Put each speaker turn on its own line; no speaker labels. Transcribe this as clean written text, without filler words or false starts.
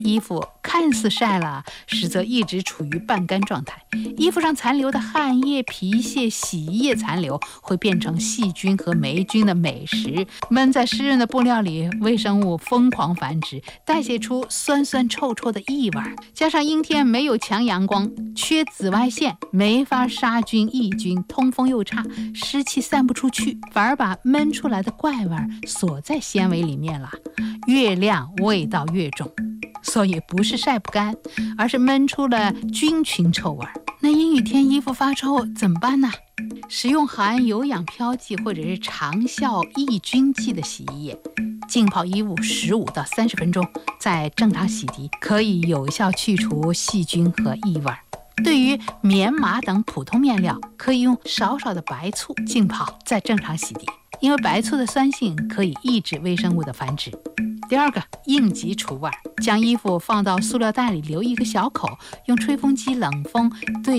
衣服看似晒了，实则一直处于半干状态。衣服上残留的汗液、皮屑、洗衣液残留会变成细菌和霉菌的美食，闷在湿润的布料里，微生物疯狂繁殖，代谢出酸酸臭臭的异味。加上阴天没有强阳光，缺紫外线，没法杀菌抑菌，通风又差，湿气散不出去，反而把闷出来的怪味锁在纤维里面了，越晾味道越重。所以不是晒不干，而是闷出了菌群臭味。那阴雨天衣服发臭怎么办呢？使用含有氧飘剂或者是长效抑菌剂的洗衣液，浸泡衣物15到30分钟，再正常洗涤，可以有效去除细菌和异味。对于棉麻等普通面料，可以用少少的白醋浸泡，再正常洗涤，因为白醋的酸性可以抑制微生物的繁殖。第二个，应急除味，将衣服放到塑料袋里留一个小口，用吹风机冷风对